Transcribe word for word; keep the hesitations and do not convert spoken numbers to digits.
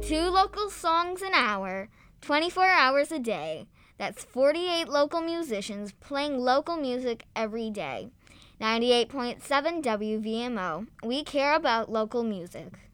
Two local songs an hour, twenty-four hours a day. That's forty-eight local musicians playing local music every day. ninety-eight point seven W V M O. We care about local music.